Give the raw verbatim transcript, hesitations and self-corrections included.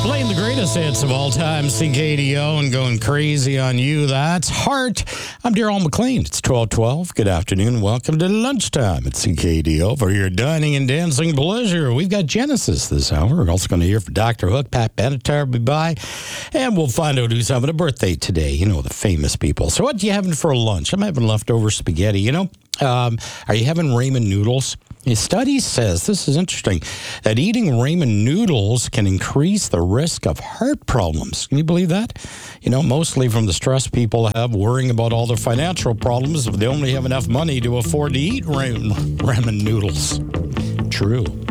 Playing the greatest hits of all time, C K D O, and going crazy on you. That's Heart. I'm Darryl McLean. It's twelve twelve. Good afternoon. Welcome to lunchtime at C K D O for your dining and dancing pleasure. We've got Genesis this hour. We're also going to hear from Doctor Hook. Pat Benatar will be by. And we'll find out who's having a birthday today. You know, the famous people. So what are you having for lunch? I'm having leftover spaghetti. You know, um, are you having ramen noodles? A study says, this is interesting, that eating ramen noodles can increase the risk of heart problems. Can you believe that? You know, mostly from the stress people have worrying about all their financial problems if they only have enough money to afford to eat ramen, ramen noodles. True.